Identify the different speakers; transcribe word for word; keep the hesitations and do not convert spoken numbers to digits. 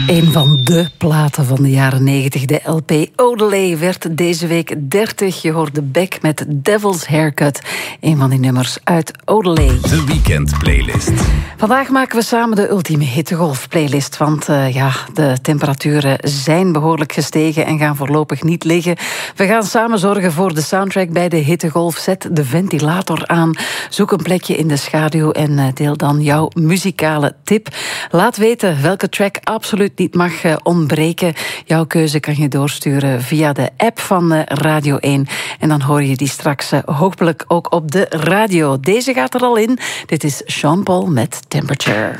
Speaker 1: Een van de platen van de jaren negentig, de L P Odelay, werd deze week dertig. Je hoorde Beck met Devil's Haircut. Een van die nummers uit Odelay.
Speaker 2: De Weekend Playlist.
Speaker 1: Vandaag maken we samen de ultieme hittegolf playlist. Want uh, ja, de temperaturen zijn behoorlijk gestegen en gaan voorlopig niet liggen. We gaan samen zorgen voor de soundtrack bij de hittegolf. Zet de ventilator aan. Zoek een plekje in de schaduw en uh, deel dan jouw muzikale tip. Laat weten welke track absoluut niet mag uh, ontbreken. Jouw keuze kan je doorsturen via de app van uh, Radio één. En dan hoor je die straks uh, hopelijk ook op de radio. Deze gaat er al in. Dit is Sean Paul met Temperature.